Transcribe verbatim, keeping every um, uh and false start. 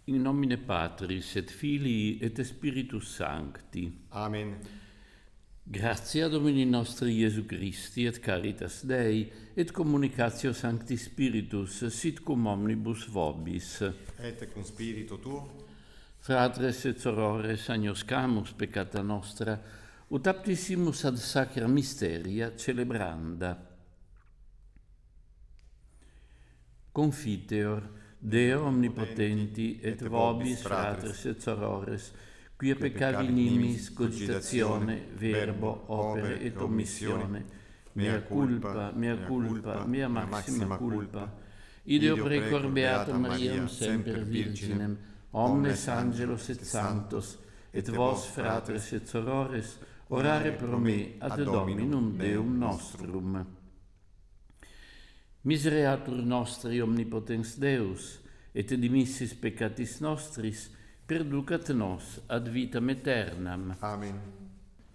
In nomine Patris et Filii et Spiritus Sancti. Amen. Gratia Domini nostri Iesu Christi et caritas Dei et communicatio Sancti Spiritus sit cum omnibus vobis. Et cum spiritu tuo. Fratres et sorores agnoscamus peccata nostra, ut aptissimus ad sacra mysteria celebranda. Confiteor Deo omnipotenti et vobis fratres et sorores, quia peccavi nimis cogitatione, verbo, opere et omissione, mea culpa, mea culpa, mea maxima culpa, ideo precor beatum Mariam semper virginem, omnes angelos et sanctos, et vos fratres et sorores, orare pro me ad Dominum Deum nostrum. Misereatur nostri omnipotens Deus, et dimissis peccatis nostris, perducat nos ad vitam aeternam. Amen.